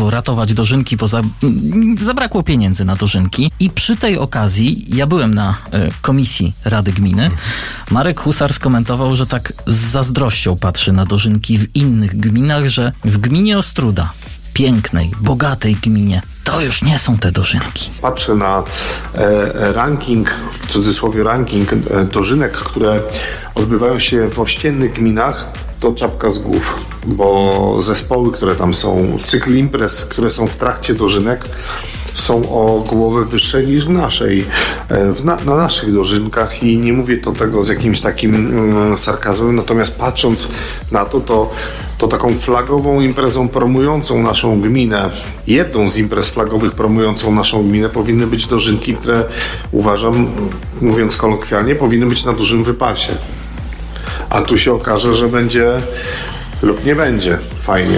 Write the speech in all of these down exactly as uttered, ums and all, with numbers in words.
finansowo ratować dożynki, bo za, zabrakło pieniędzy na dożynki. I przy tej okazji, ja byłem na y, komisji Rady Gminy, Marek Husar skomentował, że tak z zazdrością patrzy na dożynki w innych gminach, że w gminie Ostróda, pięknej, bogatej gminie, to już nie są te dożynki. Patrzę na e, ranking, w cudzysłowie ranking e, dożynek, które odbywają się w ościennych gminach, to czapka z głów, bo zespoły, które tam są, cykl imprez, które są w trakcie dożynek, są o głowę wyższe niż w naszej, w na, na naszych dożynkach i nie mówię to tego z jakimś takim mm, sarkazmem, natomiast patrząc na to, to, to taką flagową imprezą promującą naszą gminę, jedną z imprez flagowych promującą naszą gminę powinny być dożynki, które uważam, mówiąc kolokwialnie, powinny być na dużym wypasie. A tu się okaże, że będzie lub nie będzie fajnie.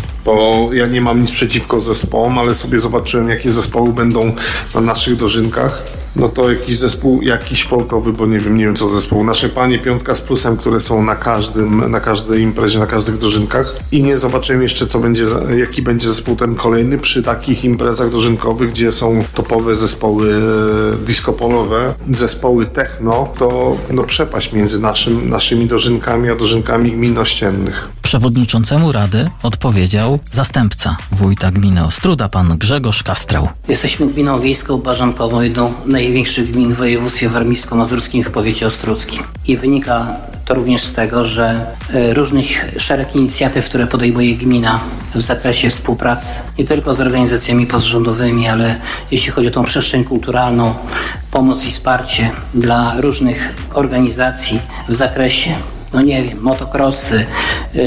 Bo ja nie mam nic przeciwko zespołom, ale sobie zobaczyłem, jakie zespoły będą na naszych dożynkach. No to jakiś zespół, jakiś folkowy, bo nie wiem, nie wiem co zespół. Nasze panie Piątka z Plusem, które są na każdym, na każdej imprezie, na każdych dożynkach. I nie zobaczyłem jeszcze, co będzie, jaki będzie zespół ten kolejny przy takich imprezach dożynkowych, gdzie są topowe zespoły disco-polowe, zespoły techno. To no, przepaść między naszym, naszymi dożynkami a dożynkami gmin ościennych. Przewodniczącemu Rady odpowiedział zastępca wójta gminy Ostróda, pan Grzegorz Kastrał. Jesteśmy gminą wiejską barzankową, jedną największych gmin w województwie warmińsko-mazurskim w powiecie ostródzkim. I wynika to również z tego, że różnych szereg inicjatyw, które podejmuje gmina w zakresie współpracy nie tylko z organizacjami pozarządowymi, ale jeśli chodzi o tą przestrzeń kulturalną, pomoc i wsparcie dla różnych organizacji w zakresie, no nie wiem, motocrossy, yy,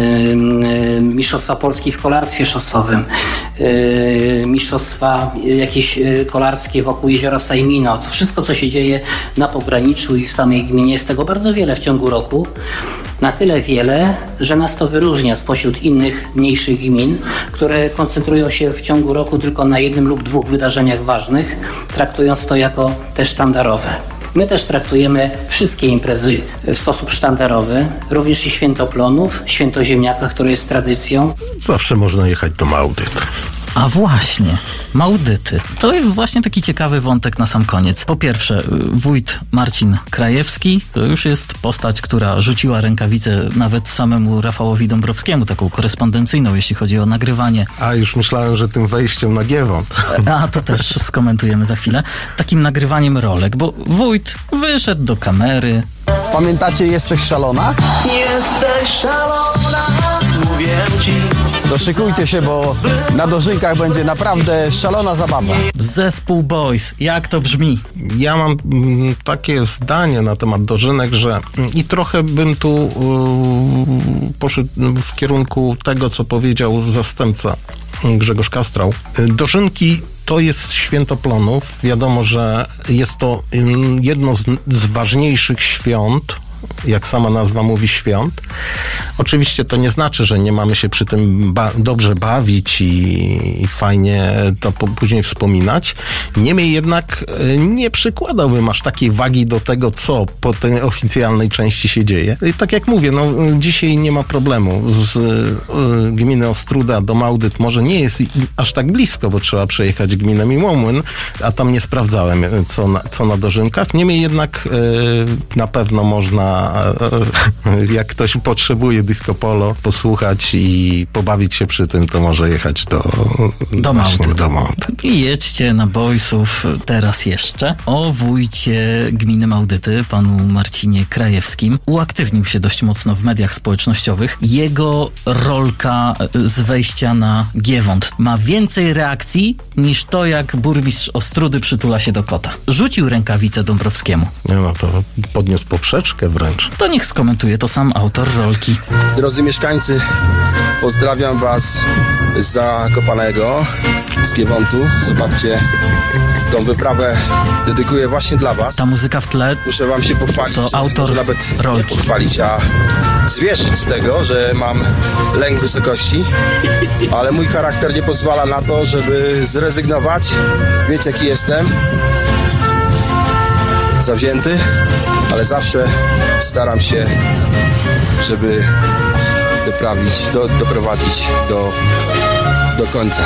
yy, mistrzostwa Polski w kolarstwie szosowym, yy, mistrzostwa jakieś yy, kolarskie wokół jeziora Sajmino, co wszystko, co się dzieje na pograniczu i w samej gminie, jest tego bardzo wiele w ciągu roku. Na tyle wiele, że nas to wyróżnia spośród innych mniejszych gmin, które koncentrują się w ciągu roku tylko na jednym lub dwóch wydarzeniach ważnych, traktując to jako te sztandarowe. My też traktujemy wszystkie imprezy w sposób sztandarowy, również i Święto Plonów, Święto Ziemniaka, które jest tradycją. Zawsze można jechać do Małdyt. A właśnie, Małdyty. To jest właśnie taki ciekawy wątek na sam koniec. Po pierwsze, wójt Marcin Krajewski to już jest postać, która rzuciła rękawicę nawet samemu Rafałowi Dąbrowskiemu, taką korespondencyjną, jeśli chodzi o nagrywanie. A już myślałem, że tym wejściem na Giewont. A to też skomentujemy za chwilę. Takim nagrywaniem rolek, bo wójt wyszedł do kamery. Pamiętacie Jesteś szalona? Jesteś szalona, mówię ci. To szykujcie się, bo na dożynkach będzie naprawdę szalona zabawa. Zespół Boys, jak to brzmi? Ja mam mm, takie zdanie na temat dożynek, że mm, i trochę bym tu yy, poszedł w kierunku tego, co powiedział zastępca Grzegorz Kastrał. Dożynki to jest Święto Plonów. Wiadomo, że jest to jedno z, z ważniejszych świąt, jak sama nazwa mówi, świąt. Oczywiście to nie znaczy, że nie mamy się przy tym ba- dobrze bawić i, i fajnie to po- później wspominać. Niemniej jednak nie przykładałbym aż takiej wagi do tego, co po tej oficjalnej części się dzieje. I tak jak mówię, no dzisiaj nie ma problemu. Z y, gminy Ostróda do Małdyt może nie jest i, aż tak blisko, bo trzeba przejechać gminę Miłomłyn, a tam nie sprawdzałem, co na, co na dożynkach. Niemniej jednak y, na pewno można, jak ktoś potrzebuje disco polo, posłuchać i pobawić się przy tym, to może jechać do, do Małdyt. Do Małdyt. I jedźcie na Boysów teraz jeszcze. O wójcie gminy Małdyty, panu Marcinie Krajewskim, uaktywnił się dość mocno w mediach społecznościowych. Jego rolka z wejścia na Giewont ma więcej reakcji niż to, jak burmistrz Ostródy przytula się do kota. Rzucił rękawicę Dąbrowskiemu. No to podniósł poprzeczkę wręcz. To niech skomentuje to sam autor rolki. Drodzy mieszkańcy, pozdrawiam was z Zakopanego, z Giewontu. Zobaczcie, tą wyprawę dedykuję właśnie dla was. Ta muzyka w tle muszę wam się pochwalić, to autor nawet rolki. Nie pochwalić, a zwierzyć z tego, że mam lęk wysokości, ale mój charakter nie pozwala na to, żeby zrezygnować. Wiecie, jaki jestem? Zawzięty, ale zawsze staram się, żeby doprawić, do, doprowadzić do, do końca.